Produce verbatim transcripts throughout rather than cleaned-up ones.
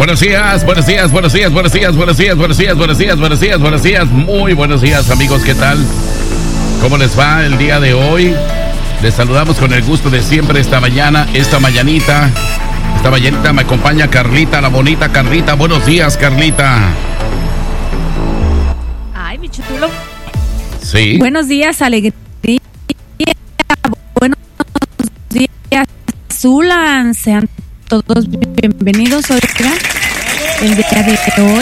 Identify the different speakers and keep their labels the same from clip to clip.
Speaker 1: Buenos días, buenos días, buenos días, buenos días, buenos días, buenos días, buenos días, buenos días, buenos días, muy buenos días, amigos, ¿qué tal? ¿Cómo les va el día de hoy? Les saludamos con el gusto de siempre esta mañana, esta mañanita. Esta mañanita me acompaña Carlita, la bonita Carlita. Buenos días, Carlita.
Speaker 2: Ay, mi chulo.
Speaker 1: Sí.
Speaker 2: Buenos días, alegría. Buenos días, Zulan. Sean todos bienvenidos, oiga, el día de hoy.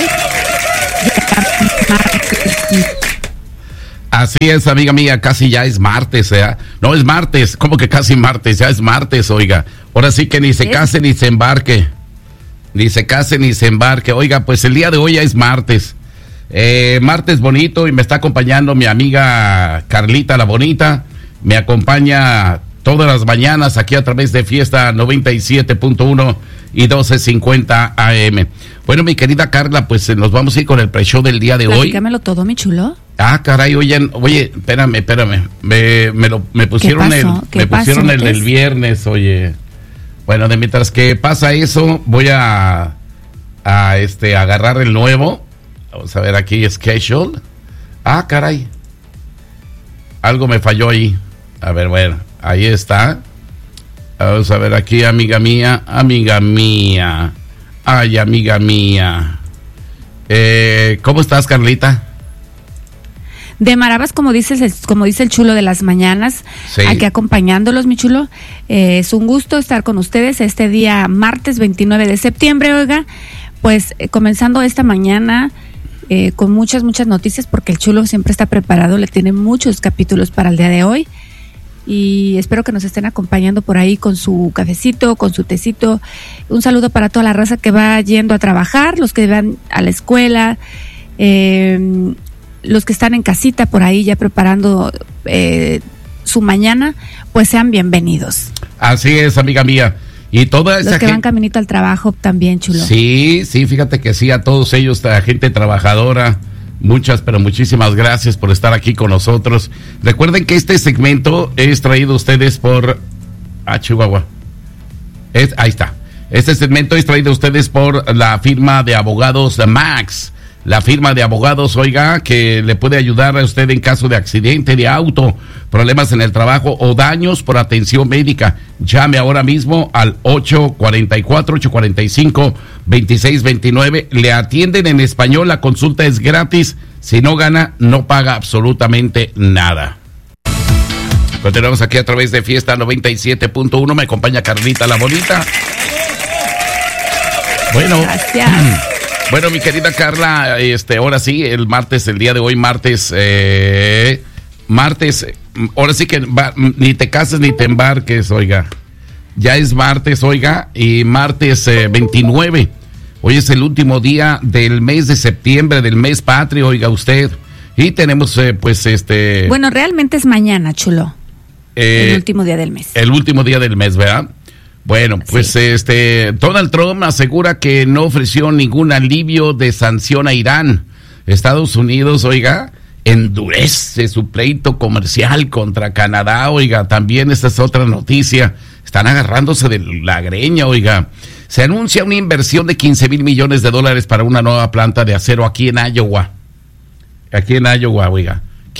Speaker 1: Así es, amiga mía, casi ya es martes, ¿eh? No es martes, ¿cómo que casi martes? Ya es martes, oiga. Ahora sí que ni se case ni se embarque. Ni se case ni se embarque. Oiga, pues el día de hoy ya es martes. Eh, martes bonito y me está acompañando mi amiga Carlita la bonita. Me acompaña todas las mañanas aquí a través de Fiesta noventa y siete punto uno y doce cincuenta A M. Bueno, mi querida Carla, pues nos vamos a ir con el pre-show del día de hoy.
Speaker 2: Platícamelo todo, mi chulo.
Speaker 1: Ah, caray, oye, oye, espérame, espérame. Me, me, lo, me pusieron el, me pusieron el del viernes, oye. Bueno, de mientras que pasa eso, voy a, a este, agarrar el nuevo. Vamos a ver aquí, schedule. Ah, caray. Algo me falló ahí. A ver, bueno, ahí está. Vamos a ver aquí, amiga mía, amiga mía. Ay, amiga mía. Eh, ¿Cómo estás, Carlita?
Speaker 2: De maravas, como dices, como dice el chulo de las mañanas, sí. Aquí acompañándolos, mi chulo. Eh, es un gusto estar con ustedes este día martes veintinueve de septiembre, oiga. Pues eh, comenzando esta mañana eh, con muchas, muchas noticias, porque el chulo siempre está preparado, le tiene muchos capítulos para el día de hoy. Y espero que nos estén acompañando por ahí con su cafecito, con su tecito. Un saludo para toda la raza que va yendo a trabajar, los que van a la escuela, eh, los que están en casita por ahí ya preparando eh, su mañana, pues sean bienvenidos.
Speaker 1: Así es, amiga mía. Y toda esa
Speaker 2: los que
Speaker 1: gente...
Speaker 2: van caminito al trabajo también, chulo.
Speaker 1: Sí, sí, fíjate que sí, a todos ellos, la gente trabajadora. Muchas, pero muchísimas gracias por estar aquí con nosotros. Recuerden que este segmento es traído a ustedes por... Ah, Chihuahua. Es, ahí está. Este segmento es traído a ustedes por la firma de abogados Max. La firma de abogados, oiga, que le puede ayudar a usted en caso de accidente de auto, problemas en el trabajo o daños por atención médica. Llame ahora mismo al ocho cuatro cuatro, ocho cuatro cinco, dos seis dos nueve. Le atienden en español, la consulta es gratis. Si no gana, no paga absolutamente nada. Continuamos aquí a través de Fiesta noventa y siete punto uno. Me acompaña Carlita la bonita. Bueno.
Speaker 2: Gracias.
Speaker 1: Bueno, mi querida Carla, este, ahora sí, el martes, el día de hoy, martes, eh, martes, ahora sí que va, ni te cases ni te embarques, oiga. Ya es martes, oiga, y martes eh, veintinueve. Hoy es el último día del mes de septiembre, del mes patrio, oiga usted. Y tenemos, eh, pues, este...
Speaker 2: Bueno, realmente es mañana, chulo. Eh, el último día del mes.
Speaker 1: El último día del mes, ¿verdad? Bueno, pues sí. este Donald Trump asegura que no ofreció ningún alivio de sanción a Irán. Estados Unidos, oiga, endurece su pleito comercial contra Canadá, oiga, también esta es otra noticia. Están agarrándose de la greña, oiga. Se anuncia una inversión de quince mil millones de dólares para una nueva planta de acero aquí en Iowa. Aquí en Iowa, oiga.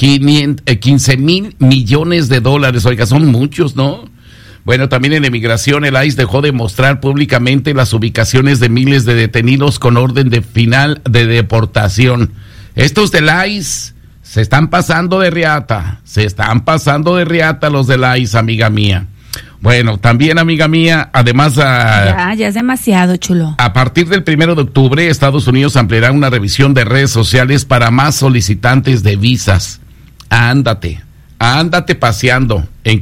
Speaker 1: quince mil millones de dólares, oiga, son muchos, ¿no? Bueno, también en emigración el I C E dejó de mostrar públicamente las ubicaciones de miles de detenidos con orden de final de deportación. Estos del I C E se están pasando de riata, se están pasando de riata los del I C E, amiga mía. Bueno, también, amiga mía, además... A,
Speaker 2: ya, ya es demasiado, chulo.
Speaker 1: A partir del primero de octubre, Estados Unidos ampliará una revisión de redes sociales para más solicitantes de visas. Ándate, ándate paseando en...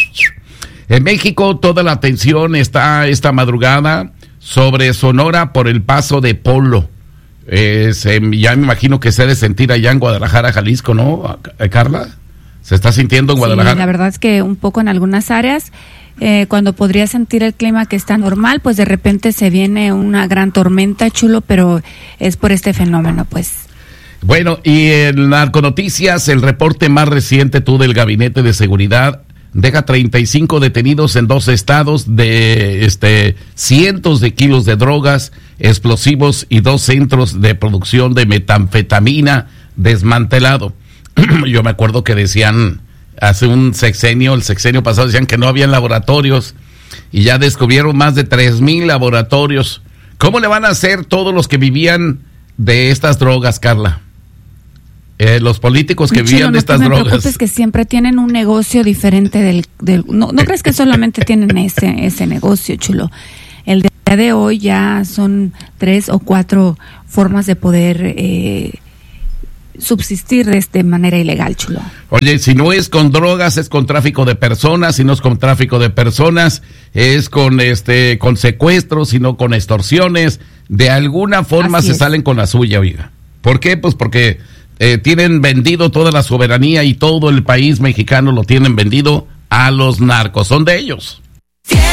Speaker 1: En México, toda la atención está esta madrugada sobre Sonora por el paso de Polo. Eh, se, ya me imagino que se ha de sentir allá en Guadalajara, Jalisco, ¿no, Carla? ¿Se está sintiendo en Guadalajara?
Speaker 2: Sí, la verdad es que un poco en algunas áreas, eh, cuando podría sentir el clima que está normal, pues de repente se viene una gran tormenta, chulo, pero es por este fenómeno, pues.
Speaker 1: Bueno, y en Narconoticias, el reporte más reciente, tú, del Gabinete de Seguridad, deja treinta y cinco detenidos en dos estados de este cientos de kilos de drogas explosivos y dos centros de producción de metanfetamina desmantelado. Yo me acuerdo que decían hace un sexenio, el sexenio pasado, decían que no habían laboratorios y ya descubrieron más de tres mil laboratorios. ¿Cómo le van a hacer todos los que vivían de estas drogas, Carla? Eh, los políticos que vivían de estas drogas. No te preocupes,
Speaker 2: que siempre tienen un negocio diferente del... del no, no crees que solamente tienen ese, ese negocio, chulo. El día de hoy ya son tres o cuatro formas de poder eh, subsistir de esta manera ilegal, chulo.
Speaker 1: Oye, si no es con drogas, es con tráfico de personas. Si no es con tráfico de personas, es con este con secuestros, sino con extorsiones. De alguna forma Así se es. salen con la suya, oiga. ¿Por qué? Pues porque eh, tienen vendido toda la soberanía y todo el país mexicano lo tienen vendido a los narcos. Son de ellos.